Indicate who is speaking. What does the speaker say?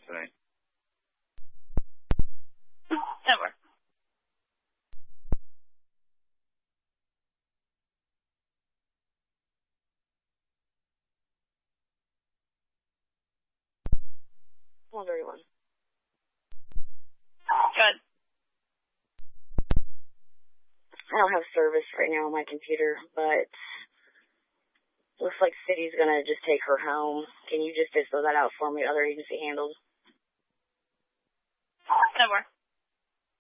Speaker 1: today?
Speaker 2: Never.
Speaker 3: How's everyone?
Speaker 2: Good.
Speaker 3: I don't have service right now on my computer, but looks like City's gonna just take her home. Can you just fill that out for me? Other agency handled.
Speaker 2: Never.